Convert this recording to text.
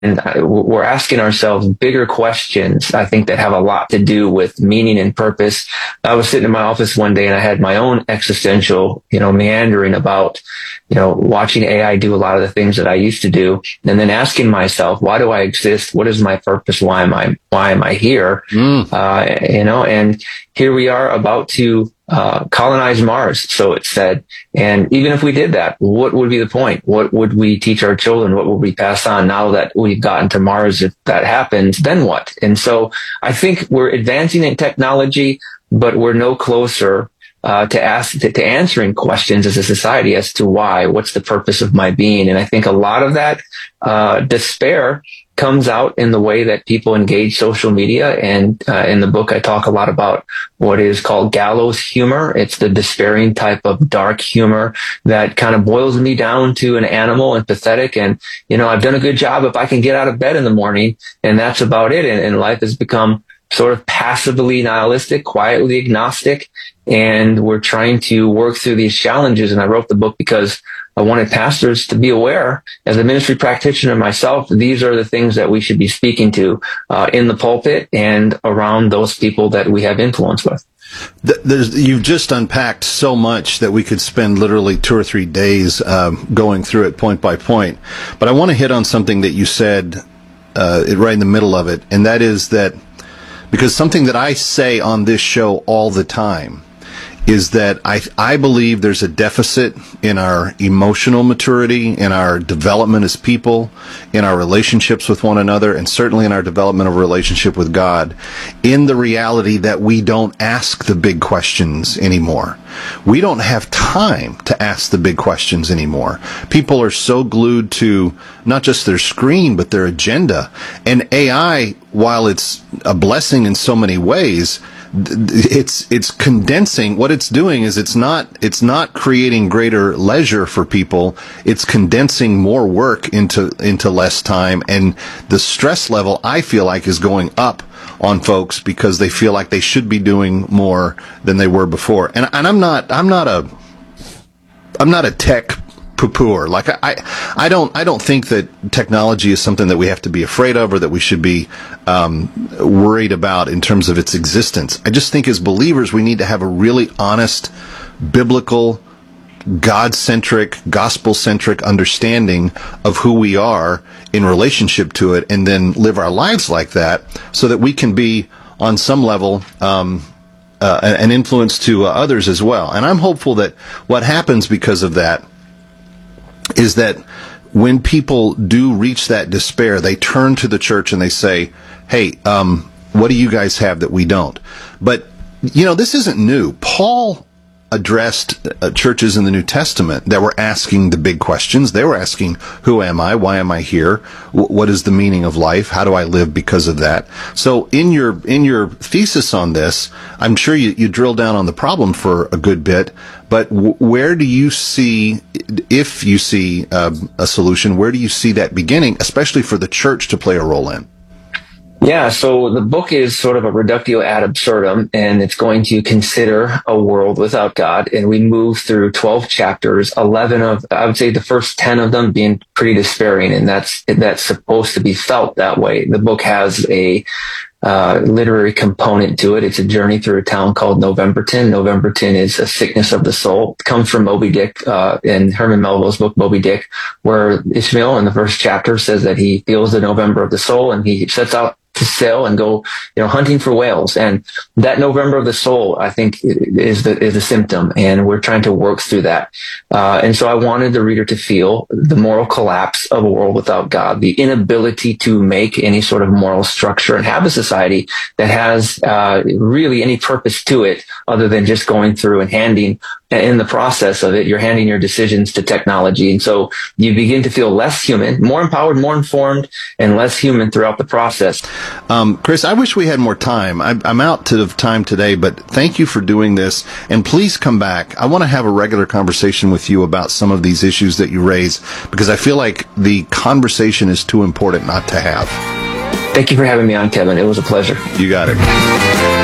we're asking ourselves bigger questions, I think, that have a lot to do with meaning and purpose. I was sitting in my office one day and I had my own existential, meandering about, watching AI do a lot of the things that I used to do, and then asking myself, why do I exist? What is my purpose? Why am I here? And here we are about to colonize Mars, so it's said. And even if we did that, what would be the point? What would we teach our children? What would we pass on now that we've gotten to Mars? If that happens, then what? And so I think we're advancing in technology, but we're no closer to answering questions as a society as to why. What's the purpose of my being? And I think a lot of that despair comes out in the way that people engage social media. And in the book, I talk a lot about what is called gallows humor. It's the despairing type of dark humor that kind of boils me down to an animal and pathetic. And, I've done a good job if I can get out of bed in the morning, and that's about it. And life has become sort of passively nihilistic, quietly agnostic. And we're trying to work through these challenges. And I wrote the book because I wanted pastors to be aware, as a ministry practitioner myself, these are the things that we should be speaking to in the pulpit and around those people that we have influence with. You've just unpacked so much that we could spend literally 2 or 3 days going through it point by point. But I want to hit on something that you said right in the middle of it, and that is that, because something that I say on this show all the time is that I believe there's a deficit in our emotional maturity, in our development as people, in our relationships with one another, and certainly in our development of a relationship with God, in the reality that we don't ask the big questions anymore. We don't have time to ask the big questions anymore. People are so glued to not just their screen, but their agenda. And AI, while it's a blessing in so many ways, it's condensing. What it's doing is it's not creating greater leisure for people. It's condensing more work into less time, and the stress level, I feel like, is going up on folks because they feel like they should be doing more than they were before. And I'm not a tech poo-pooer. Like I don't think that technology is something that we have to be afraid of or that we should be worried about in terms of its existence. I just think as believers we need to have a really honest, biblical, God-centric, gospel-centric understanding of who we are in relationship to it, and then live our lives like that so that we can be on some level an influence to others as well. And I'm hopeful that what happens because of that is that when people do reach that despair, they turn to the church and they say, hey, what do you guys have that we don't? But, this isn't new. Paul addressed churches in the New Testament that were asking the big questions. They were asking, who am I? Why am I here? What is the meaning of life? How do I live because of that? So in your thesis on this, I'm sure you drill down on the problem for a good bit, but where do you see, if you see a solution, where do you see that beginning, especially for the church to play a role in? Yeah, so the book is sort of a reductio ad absurdum, and it's going to consider a world without God. And we move through 12 chapters, I would say the first 10 of them being pretty despairing, and that's supposed to be felt that way. The book has a literary component to it. It's a journey through a town called Novemberton. Novemberton is a sickness of the soul. It comes from Moby Dick, in Herman Melville's book, Moby Dick, where Ishmael in the first chapter says that he feels the November of the soul, and he sets out to sail and go, hunting for whales. And that November of the soul, I think, is the symptom. And we're trying to work through that. And so I wanted the reader to feel the moral collapse of a world without God, the inability to make any sort of moral structure and have a society that has really any purpose to it other than just going through and handing, in the process of it, you're handing your decisions to technology. And so you begin to feel less human, more empowered, more informed, and less human throughout the process. Chris, I wish we had more time. I'm out of time today, but thank you for doing this. And please come back. I want to have a regular conversation with you about some of these issues that you raise, because I feel like the conversation is too important not to have. Thank you for having me on, Kevin. It was a pleasure. You got it.